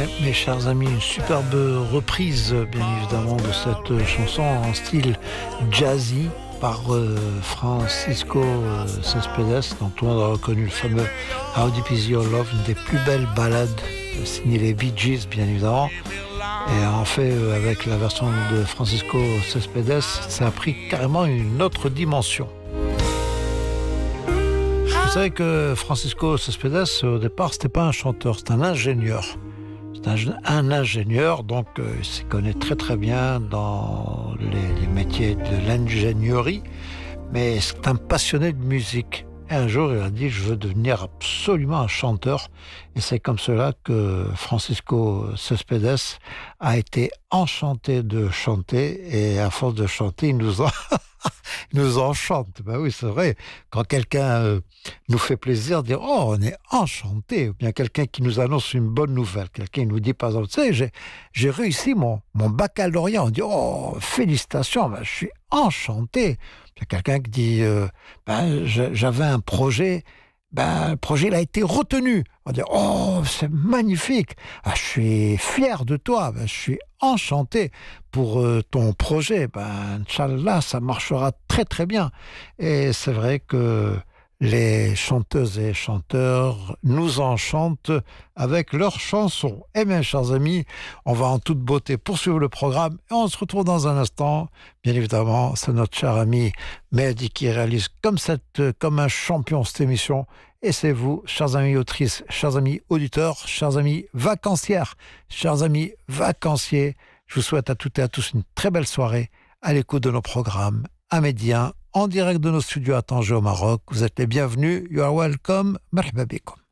mes chers amis, une superbe reprise, bien évidemment, de cette chanson en style jazzy par Francisco Céspedes, dont tout le monde a reconnu le fameux How Deep Is Your Love, une des plus belles ballades signées les Bee Gees, bien évidemment. Et en fait, avec la version de Francisco Céspedes, ça a pris carrément une autre dimension. Vous savez que Francisco Céspedes, au départ, c'était pas un chanteur, c'était un ingénieur. C'est un ingénieur, donc il se connaît très très bien dans les métiers de l'ingénierie, mais c'est un passionné de musique. Et un jour, il a dit, je veux devenir absolument un chanteur. Et c'est comme cela que Francisco Céspedes a été enchanté de chanter. Et à force de chanter, il nous enchante. Ben oui, c'est vrai. Quand quelqu'un nous fait plaisir, dire oh, on est enchanté. Ou bien quelqu'un qui nous annonce une bonne nouvelle. Quelqu'un nous dit par exemple, tu sais, j'ai réussi mon baccalauréat. On dit oh, félicitations, ben, je suis enchanté. Il y a quelqu'un qui dit j'avais un projet, le projet il a été retenu. On dit oh, c'est magnifique. Ah, je suis fier de toi. Je suis enchanté pour ton projet. Inch'Allah, ça marchera très très bien. Et c'est vrai que les chanteuses et chanteurs nous enchantent avec leurs chansons. Eh bien, chers amis, on va en toute beauté poursuivre le programme et on se retrouve dans un instant. Bien évidemment, c'est notre cher ami Mehdi qui réalise comme un champion cette émission. Et c'est vous, chers amis autrices, chers amis auditeurs, chers amis vacancières, chers amis vacanciers. Je vous souhaite à toutes et à tous une très belle soirée à l'écoute de nos programmes amédiens en direct de nos studios à Tanger au Maroc. Vous êtes les bienvenus. You are welcome. Marhaba bikum.